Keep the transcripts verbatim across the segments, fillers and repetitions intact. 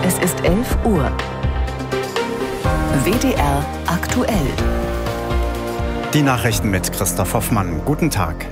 Es ist elf Uhr. W D R aktuell. Die Nachrichten mit Christoph Hoffmann. Guten Tag.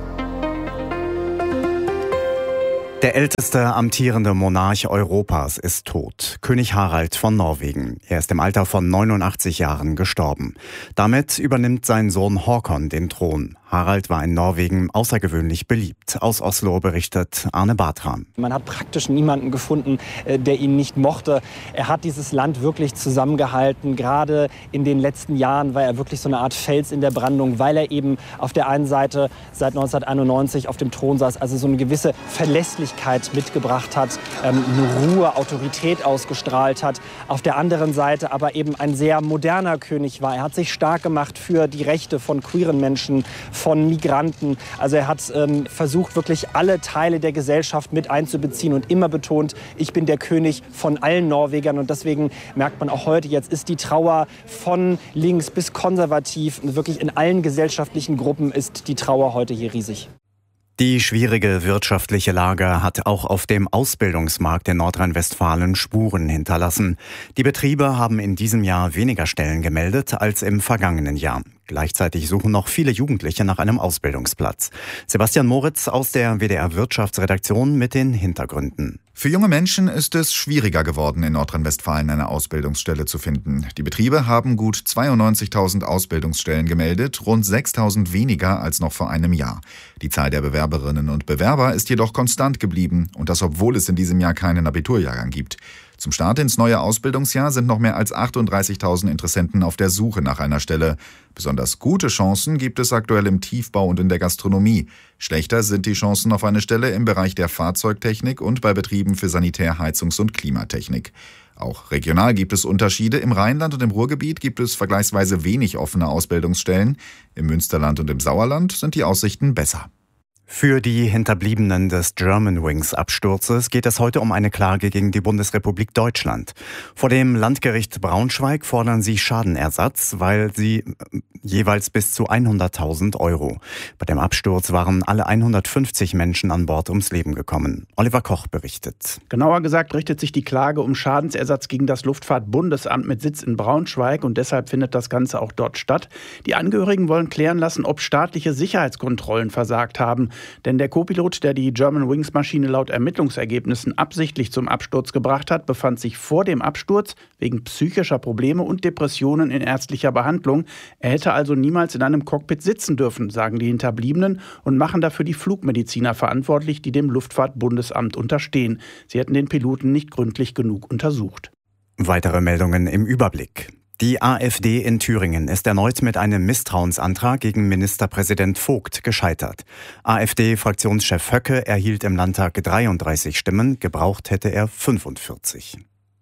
Der älteste amtierende Monarch Europas ist tot. König Harald von Norwegen. Er ist im Alter von neunundachtzig Jahren gestorben. Damit übernimmt sein Sohn Håkon den Thron. Harald war in Norwegen außergewöhnlich beliebt. Aus Oslo berichtet Arne Bartram. Man hat praktisch niemanden gefunden, der ihn nicht mochte. Er hat dieses Land wirklich zusammengehalten. Gerade in den letzten Jahren war er wirklich so eine Art Fels in der Brandung, weil er eben auf der einen Seite seit neunzehnhunderteinundneunzig auf dem Thron saß, also so eine gewisse Verlässlichkeit mitgebracht hat, eine Ruhe, Autorität ausgestrahlt hat. Auf der anderen Seite aber eben ein sehr moderner König war. Er hat sich stark gemacht für die Rechte von queeren Menschen, von Migranten. Also er hat ähm, versucht, wirklich alle Teile der Gesellschaft mit einzubeziehen und immer betont, ich bin der König von allen Norwegern. Und deswegen merkt man auch heute, jetzt ist die Trauer von links bis konservativ, wirklich in allen gesellschaftlichen Gruppen ist die Trauer heute hier riesig. Die schwierige wirtschaftliche Lage hat auch auf dem Ausbildungsmarkt in Nordrhein-Westfalen Spuren hinterlassen. Die Betriebe haben in diesem Jahr weniger Stellen gemeldet als im vergangenen Jahr. Gleichzeitig suchen noch viele Jugendliche nach einem Ausbildungsplatz. Sebastian Moritz aus der W D R Wirtschaftsredaktion mit den Hintergründen. Für junge Menschen ist es schwieriger geworden, in Nordrhein-Westfalen eine Ausbildungsstelle zu finden. Die Betriebe haben gut zweiundneunzigtausend Ausbildungsstellen gemeldet, rund sechstausend weniger als noch vor einem Jahr. Die Zahl der Bewerberinnen und Bewerber ist jedoch konstant geblieben, und das obwohl es in diesem Jahr keinen Abiturjahrgang gibt. Zum Start ins neue Ausbildungsjahr sind noch mehr als achtunddreißigtausend Interessenten auf der Suche nach einer Stelle. Besonders gute Chancen gibt es aktuell im Tiefbau und in der Gastronomie. Schlechter sind die Chancen auf eine Stelle im Bereich der Fahrzeugtechnik und bei Betrieben für Sanitär-, Heizungs- und Klimatechnik. Auch regional gibt es Unterschiede. Im Rheinland und im Ruhrgebiet gibt es vergleichsweise wenig offene Ausbildungsstellen. Im Münsterland und im Sauerland sind die Aussichten besser. Für die Hinterbliebenen des Germanwings-Absturzes geht es heute um eine Klage gegen die Bundesrepublik Deutschland. Vor dem Landgericht Braunschweig fordern sie Schadenersatz, weil sie jeweils bis zu hunderttausend Euro. Bei dem Absturz waren alle hundertfünfzig Menschen an Bord ums Leben gekommen. Oliver Koch berichtet. Genauer gesagt richtet sich die Klage um Schadensersatz gegen das Luftfahrtbundesamt mit Sitz in Braunschweig, und deshalb findet das Ganze auch dort statt. Die Angehörigen wollen klären lassen, ob staatliche Sicherheitskontrollen versagt haben. Denn der Co-Pilot, der die Germanwings-Maschine laut Ermittlungsergebnissen absichtlich zum Absturz gebracht hat, befand sich vor dem Absturz wegen psychischer Probleme und Depressionen in ärztlicher Behandlung. Er hätte also niemals in einem Cockpit sitzen dürfen, sagen die Hinterbliebenen, und machen dafür die Flugmediziner verantwortlich, die dem Luftfahrtbundesamt unterstehen. Sie hätten den Piloten nicht gründlich genug untersucht. Weitere Meldungen im Überblick. Die AfD in Thüringen ist erneut mit einem Misstrauensantrag gegen Ministerpräsident Vogt gescheitert. AfD-Fraktionschef Höcke erhielt im Landtag dreiunddreißig Stimmen, gebraucht hätte er fünfundvierzig.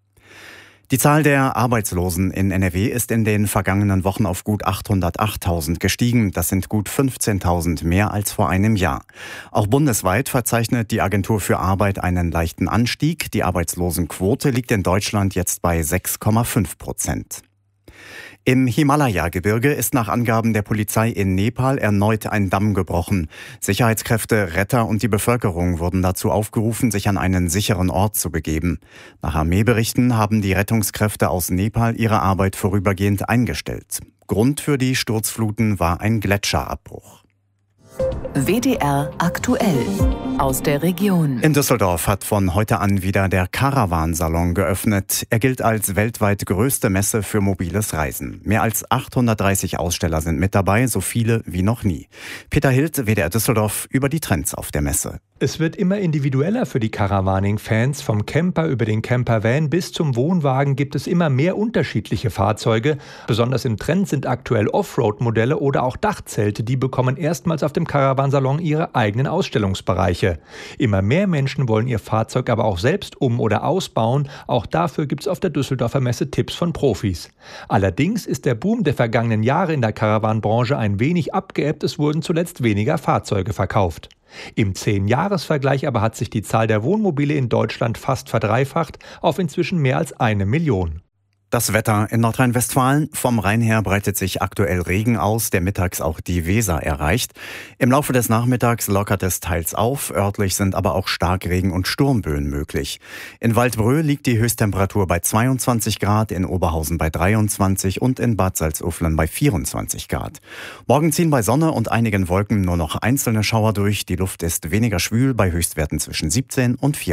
Die Zahl der Arbeitslosen in N R W ist in den vergangenen Wochen auf gut achthundertachttausend gestiegen. Das sind gut fünfzehntausend mehr als vor einem Jahr. Auch bundesweit verzeichnet die Agentur für Arbeit einen leichten Anstieg. Die Arbeitslosenquote liegt in Deutschland jetzt bei sechs Komma fünf Prozent. Im Himalaya-Gebirge ist nach Angaben der Polizei in Nepal erneut ein Damm gebrochen. Sicherheitskräfte, Retter und die Bevölkerung wurden dazu aufgerufen, sich an einen sicheren Ort zu begeben. Nach Armeeberichten haben die Rettungskräfte aus Nepal ihre Arbeit vorübergehend eingestellt. Grund für die Sturzfluten war ein Gletscherabbruch. W D R aktuell aus der Region. In Düsseldorf hat von heute an wieder der Caravan-Salon geöffnet. Er gilt als weltweit größte Messe für mobiles Reisen. Mehr als achthundertdreißig Aussteller sind mit dabei, so viele wie noch nie. Peter Hild, W D R Düsseldorf, über die Trends auf der Messe. Es wird immer individueller für die Caravaning-Fans. Vom Camper über den Campervan bis zum Wohnwagen gibt es immer mehr unterschiedliche Fahrzeuge. Besonders im Trend sind aktuell Offroad-Modelle oder auch Dachzelte. Die bekommen erstmals auf dem Caravan-Salon ihre eigenen Ausstellungsbereiche. Immer mehr Menschen wollen ihr Fahrzeug aber auch selbst um- oder ausbauen. Auch dafür gibt es auf der Düsseldorfer Messe Tipps von Profis. Allerdings ist der Boom der vergangenen Jahre in der Caravan-Branche ein wenig abgeebbt. Es wurden zuletzt weniger Fahrzeuge verkauft. Im zehn-Jahres-Vergleich aber hat sich die Zahl der Wohnmobile in Deutschland fast verdreifacht auf inzwischen mehr als eine Million. Das Wetter in Nordrhein-Westfalen. Vom Rhein her breitet sich aktuell Regen aus, der mittags auch die Weser erreicht. Im Laufe des Nachmittags lockert es teils auf, örtlich sind aber auch Starkregen und Sturmböen möglich. In Waldbröl liegt die Höchsttemperatur bei zweiundzwanzig Grad, in Oberhausen bei dreiundzwanzig und in Bad Salzuflen bei vierundzwanzig Grad. Morgen ziehen bei Sonne und einigen Wolken nur noch einzelne Schauer durch. Die Luft ist weniger schwül bei Höchstwerten zwischen siebzehn und vierundzwanzig.